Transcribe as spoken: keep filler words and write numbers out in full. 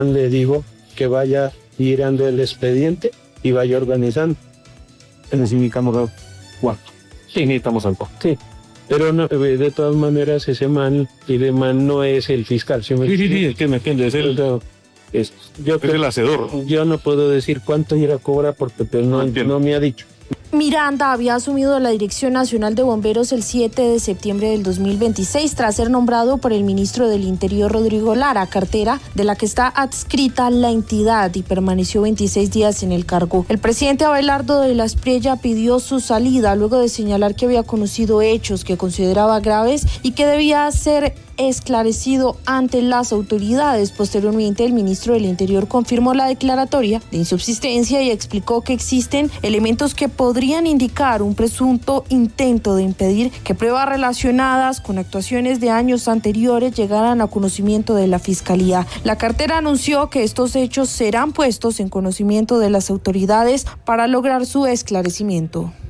le digo que vaya girando el expediente y vaya organizando. Necesitamos cuatro. Sí, necesitamos algo. Sí, pero no, de todas maneras ese man, y de man no es el fiscal. ¿Sí, sí, sí, sí, es que me entiende, es el, es, yo es el hacedor. Yo no puedo decir cuánto ir a cobrar porque pues, no, no, no me ha dicho. Miranda había asumido la Dirección Nacional de Bomberos el siete de septiembre del dos mil veintiséis tras ser nombrado por el ministro del Interior Rodrigo Lara, cartera de la que está adscrita la entidad, y permaneció veintiséis días en el cargo. El presidente Abelardo de la Espriella pidió su salida luego de señalar que había conocido hechos que consideraba graves y que debía ser esclarecido ante las autoridades. Posteriormente, el ministro del Interior confirmó la declaratoria de insubsistencia y explicó que existen elementos que podrían indicar un presunto intento de impedir que pruebas relacionadas con actuaciones de años anteriores llegaran a conocimiento de la Fiscalía. La cartera anunció que estos hechos serán puestos en conocimiento de las autoridades para lograr su esclarecimiento.